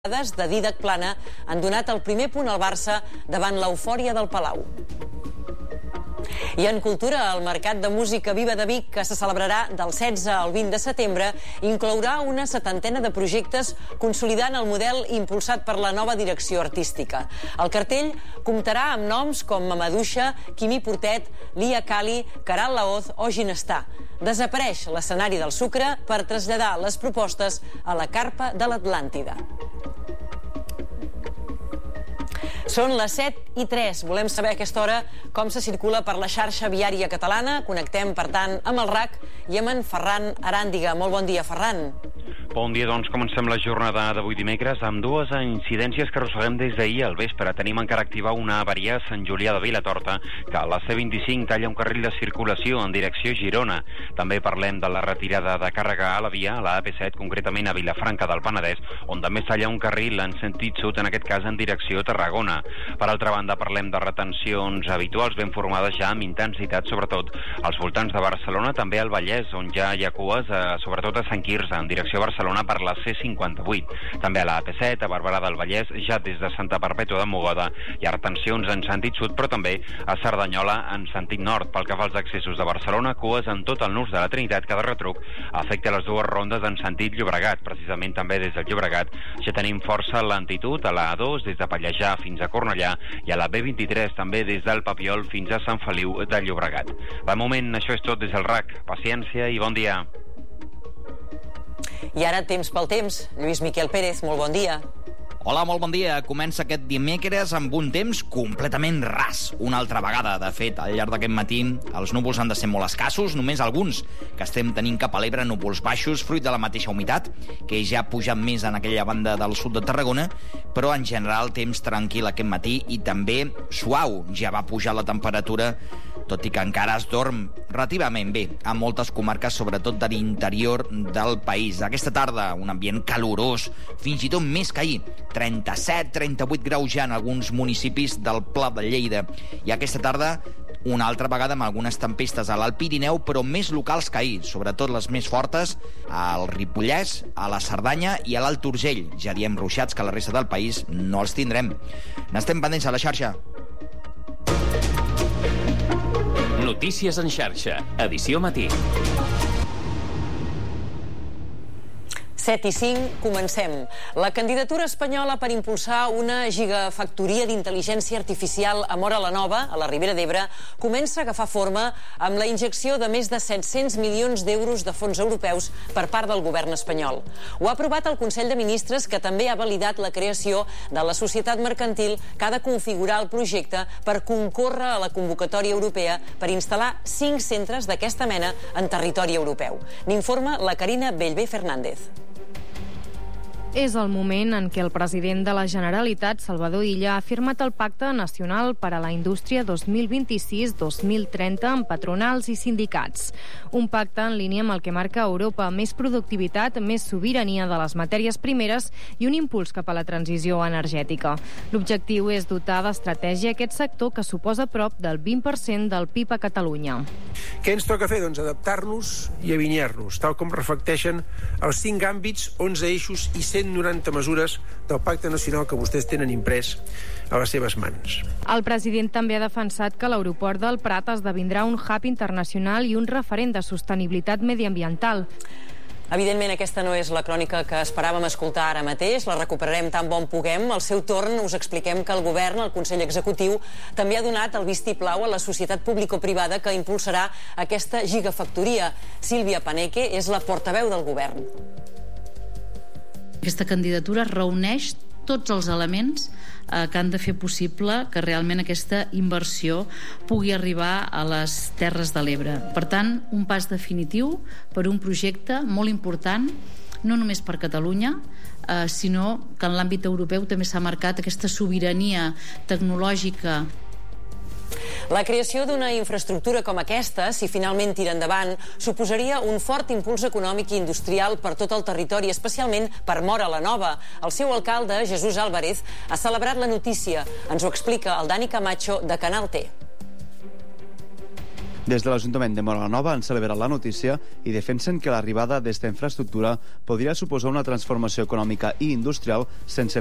de Dídac Plana han donat el primer punt al Barça davant l'eufòria del Palau. I en cultura, el Mercat de Música Viva de Vic, que se celebrarà del 16 al 20 de setembre, inclourà una 70ena de projectes consolidant el model impulsat per la nova direcció artística. El cartell comptarà amb noms com Mamaduixa, Quimí Portet, Lia Cali, Caral Laoz o Ginestar. Desapareix l'escenari del Sucre per traslladar les propostes a la Carpa de l'Atlàntida. Són les 7:03. Volem saber a aquesta hora com se circula per la xarxa viària catalana. Connectem, per tant, amb el RAC i amb en Ferran Aràndiga. Molt bon dia, Ferran. Bon dia, doncs comencem la jornada d'avui dimecres amb dues incidències que arrosseguem des d'ahir al vespre. Tenim encara activa una avaria a Sant Julià de Vilatorta, que a la C25 talla un carril de circulació en direcció Girona. També parlem de la retirada de càrrega a la via, a la AP7, concretament a Vilafranca del Penedès, on també talla un carril en sentit sud, en aquest cas en direcció Tarragona. Per altra banda, parlem de retencions habituals ben formades ja amb intensitat, sobretot als voltants de Barcelona, també al Vallès, on ja hi ha cues, sobretot a Sant Quirze, en direcció a Barcelona per la C58. També a la AP7, a Barberà del Vallès, ja des de Santa Perpètua de Mogoda, hi ha retencions en sentit sud, però també a Cerdanyola en sentit nord. Pel que fa als accessos de Barcelona, cues en tot el nus de la Trinitat, que de retruc afecta les dues rondes en sentit Llobregat. Precisament també des del Llobregat ja tenim força lentitud a la A2 des de Pallejà fins a Cornellà i a la B23 també des del Papiol fins a Sant Feliu de Llobregat. De moment, això és tot des del RAC. Paciència i bon dia. I ara, temps pel temps. Lluís Miquel Pérez, molt bon dia. Hola, molt bon dia. Comença aquest dimecres amb un temps completament ras. Una altra vegada, de fet, al llarg d'aquest matí els núvols han de ser molt escassos, només alguns que estem tenint cap a l'Ebre, núvols baixos, fruit de la mateixa humitat, que ja ha pujat més en aquella banda del sud de Tarragona, però en general temps tranquil aquest matí i també suau. Ja va pujar la temperatura, tot i que encara es dorm relativament bé a moltes comarques, sobretot de l'interior del país. Aquesta tarda, un ambient calorós, fins i tot més que ahir. 37-38 graus ja en alguns municipis del Pla de Lleida. I aquesta tarda, una altra vegada amb algunes tempestes a l'Alt Pirineu, però més locals que ahir, sobretot les més fortes al Ripollès, a la Cerdanya i a l'Alt Urgell. Ja diem ruixats que a la resta del país no els tindrem. N'estem pendents a la xarxa. Notícies en xarxa, edició matí. 7:05, comencem. La candidatura espanyola per impulsar una gigafactoria d'intel·ligència artificial a Móra la Nova, a la Ribera d'Ebre, comença a agafar forma amb la injecció de més de 700 milions d'euros de fons europeus per part del govern espanyol. Ho ha aprovat el Consell de Ministres, que també ha validat la creació de la societat mercantil que ha de configurar el projecte per concórrer a la convocatòria europea per instal·lar 5 centres d'aquesta mena en territori europeu. N'informa la Carina Bellver Fernández. És el moment en què el president de la Generalitat, Salvador Illa, ha firmat el Pacte Nacional per a la Indústria 2026-2030 amb patronals i sindicats. Un pacte en línia amb el que marca Europa: més productivitat, més sobirania de les matèries primeres i un impuls cap a la transició energètica. L'objectiu és dotar d'estratègia aquest sector, que suposa prop del 20% del PIB a Catalunya. Què ens toca fer? Doncs adaptar-nos i alinear-nos, tal com reflecteixen els 5 àmbits, 11 eixos i 190 mesures del Pacte Nacional que vostès tenen imprès a les seves mans. El president també ha defensat que l'aeroport del Prat esdevindrà un hub internacional i un referent de sostenibilitat mediambiental. Evidentment, aquesta no és la crònica que esperàvem escoltar ara mateix, la recuperarem tan bon puguem. Al seu torn us expliquem que el govern, el Consell Executiu, també ha donat el vistiplau a la societat público-privada que impulsarà aquesta gigafactoria. Sílvia Paneque és la portaveu del govern. Aquesta candidatura reuneix tots els elements que han de fer possible que realment aquesta inversió pugui arribar a les Terres de l'Ebre. Per tant, un pas definitiu per un projecte molt important, no només per Catalunya, sinó que en l'àmbit europeu també s'ha marcat aquesta sobirania tecnològica. La creació d'una infraestructura com aquesta, si finalment tira endavant, suposaria un fort impuls econòmic i industrial per tot el territori, especialment per Móra la Nova. El seu alcalde, Jesús Álvarez, ha celebrat la notícia. Ens ho explica el Dani Camacho, de Canal T. Des de l'Ajuntament de Móra la Nova han celebrat la notícia i defensen que l'arribada d'esta infraestructura podria suposar una transformació econòmica i industrial sense